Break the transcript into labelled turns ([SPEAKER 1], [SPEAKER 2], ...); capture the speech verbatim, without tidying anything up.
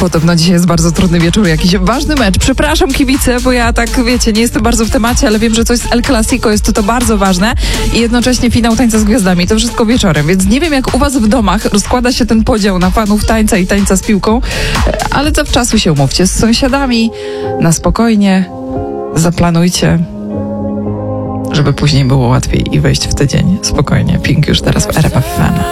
[SPEAKER 1] Podobno dzisiaj jest bardzo trudny wieczór, jakiś ważny mecz. Przepraszam kibice, bo ja tak, wiecie, nie jestem bardzo w temacie, ale wiem, że coś z El Clasico jest to, to bardzo ważne i jednocześnie finał Tańca z Gwiazdami. To wszystko wieczorem, więc nie wiem, jak u was w domach rozkłada się ten podział na fanów tańca i tańca z piłką, ale zawczasu się umówcie z sąsiadami, na spokojnie, zaplanujcie, żeby później było łatwiej i wejść w tydzień spokojnie. Pink już teraz w R F F M.